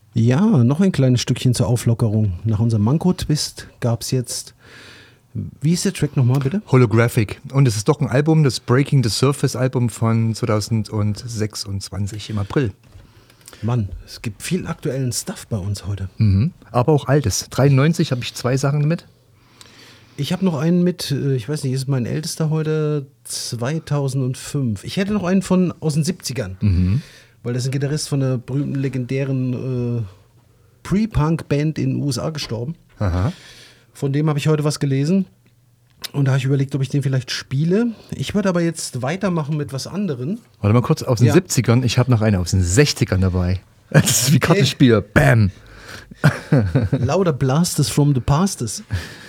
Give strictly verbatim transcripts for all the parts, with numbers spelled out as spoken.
Ja, noch ein kleines Stückchen zur Auflockerung. Nach unserem Manko-Twist gab es jetzt, wie ist der Track nochmal bitte? Holographic. Und es ist doch ein Album, das Breaking the Surface Album von zweitausendsechsundzwanzig im April. Mann, es gibt viel aktuellen Stuff bei uns heute. Mhm. Aber auch altes. dreiundneunzig habe ich zwei Sachen mit. Ich habe noch einen mit, ich weiß nicht, ist mein ältester heute, zweitausendfünf. Ich hätte noch einen von aus den siebzigern. Mhm. Weil das ist ein Gitarrist von einer berühmten, legendären äh, Pre-Punk-Band in den U S A gestorben. Aha. Von dem habe ich heute was gelesen. Und da habe ich überlegt, ob ich den vielleicht spiele. Ich würde aber jetzt weitermachen mit was anderem. Warte mal kurz, aus den Ja. siebzigern, ich habe noch eine aus den sechzigern dabei. Das ist wie Okay. Kartenspiel. Bam! Louder Blasters from the Pasters.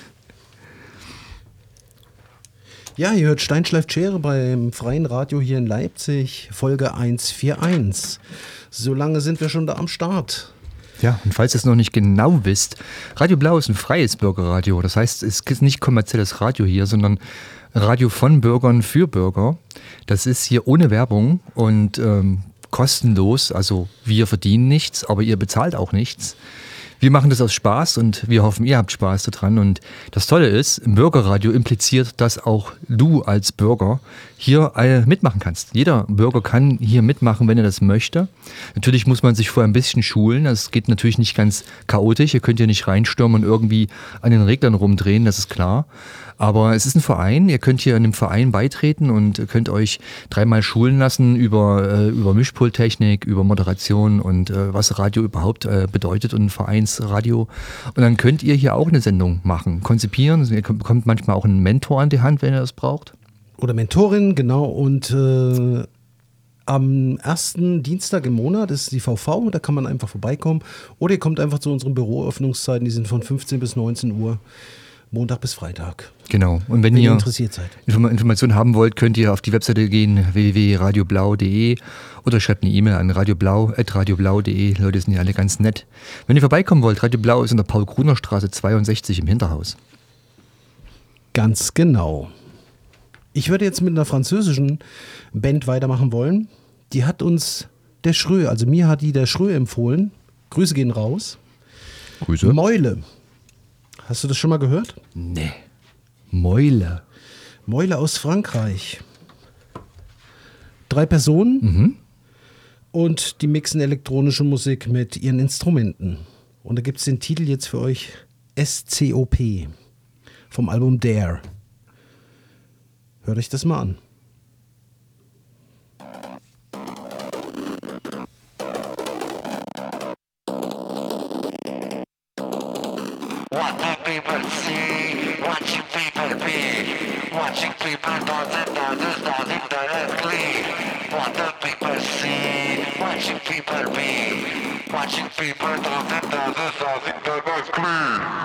Ja, ihr hört Steinschleift Schere beim Freien Radio hier in Leipzig, Folge hunderteinundvierzig. So lange sind wir schon da am Start. Ja, und falls ihr es noch nicht genau wisst, Radio Blau ist ein freies Bürgerradio. Das heißt, es ist nicht kommerzielles Radio hier, sondern Radio von Bürgern für Bürger. Das ist hier ohne Werbung und ähm, kostenlos. Also wir verdienen nichts, aber ihr bezahlt auch nichts. Wir machen das aus Spaß und wir hoffen, ihr habt Spaß daran. Und das Tolle ist, im Bürgerradio impliziert, dass auch du als Bürger hier äh, mitmachen kannst. Jeder Bürger kann hier mitmachen, wenn er das möchte. Natürlich muss man sich vorher ein bisschen schulen. Es geht natürlich nicht ganz chaotisch. Ihr könnt hier nicht reinstürmen und irgendwie an den Reglern rumdrehen, das ist klar. Aber es ist ein Verein, ihr könnt hier in dem Verein beitreten und könnt euch dreimal schulen lassen über, äh, über Mischpulttechnik, über Moderation und äh, was Radio überhaupt äh, bedeutet und ein Vereinsradio. Und dann könnt ihr hier auch eine Sendung machen, konzipieren. Ihr bekommt manchmal auch einen Mentor an die Hand, wenn ihr das braucht. Oder Mentorin, genau. Und äh, am ersten Dienstag im Monat ist die V V, da kann man einfach vorbeikommen. Oder ihr kommt einfach zu unseren Büroöffnungszeiten, die sind von fünfzehn bis neunzehn Uhr. Montag bis Freitag. Genau. Und wenn, wenn ihr ihr interessiert seid. Informationen haben wollt, könnt ihr auf die Webseite gehen, w w w punkt radioblau punkt de oder schreibt eine E-Mail an radioblau at radioblau punkt de. Leute sind ja alle ganz nett. Wenn ihr vorbeikommen wollt, Radio Blau ist in der Paul-Gruner-Straße zweiundsechzig im Hinterhaus. Ganz genau. Ich würde jetzt mit einer französischen Band weitermachen wollen. Die hat uns der Schrö, also mir hat die der Schrö empfohlen. Grüße gehen raus. Grüße. Mäule. Hast du das schon mal gehört? Nee. Mäule. Mäule aus Frankreich. Drei Personen Mhm. und die mixen elektronische Musik mit ihren Instrumenten. Und da gibt es den Titel jetzt für euch S C O P vom Album Dare. Hört euch das mal an. Watching people see, watching people be, watching people dance, dance, dance indirectly. What the people see, watching people be, watching people dance, dance, dance indirectly.